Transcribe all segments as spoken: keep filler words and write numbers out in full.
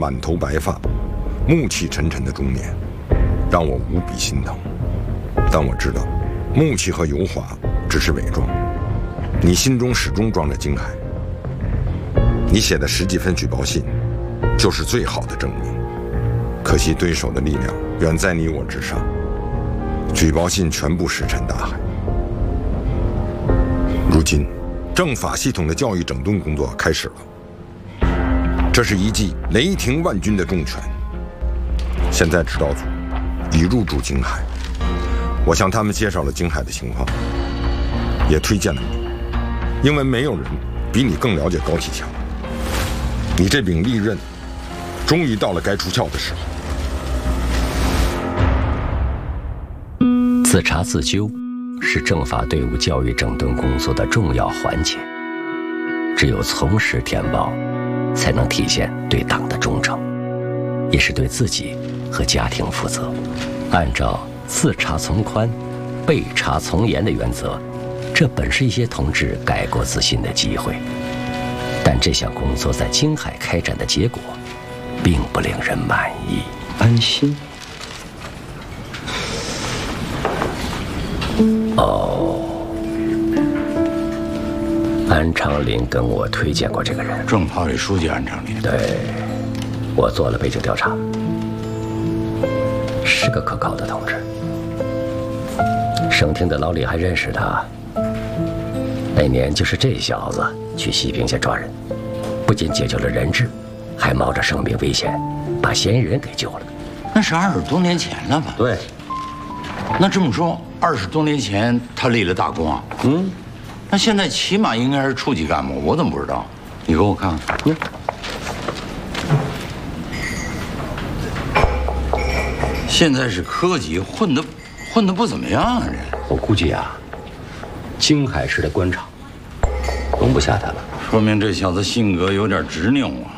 满头白发、暮气沉沉的中年，让我无比心疼。但我知道，暮气和油滑只是伪装，你心中始终装着惊骇。你写的十几份举报信，就是最好的证明。可惜对手的力量远在你我之上，举报信全部石沉大海。如今，政法系统的教育整顿工作开始了。这是一记雷霆万钧的重拳。现在指导组已入驻京海，我向他们介绍了京海的情况，也推荐了你，因为没有人比你更了解高启强。你这柄利刃，终于到了该出鞘的时候。 自查自纠是政法队伍教育整顿工作的重要环节，只有从实填报，才能体现对党的忠诚，也是对自己和家庭负责。按照自查从宽、被查从严的原则，这本是一些同志改过自新的机会。但这项工作在京海开展的结果，并不令人满意。 安心。 哦，安长林跟我推荐过这个人， 政法委书记安长林。 对，我做了背景调查，是个可靠的同志。省厅的老李还认识他。那年就是这小子去西平县抓人，不仅解救了人质，还冒着生命危险把嫌疑人给救了。 那是二十多年前了吧？ 对。 那这么说，二十多年前他立了大功啊？ 嗯。 那现在起码应该是处级干部，我怎么不知道？你给我看看。嗯。现在是科级，混得混得不怎么样啊！这我估计啊，京海市的官场容不下他了。 说明这小子性格有点执拗啊。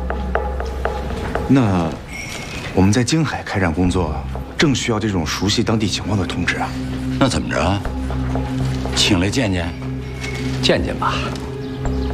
那我们在京海开展工作，正需要这种熟悉当地情况的同志啊。 那怎么着？请来见见， 见见吧。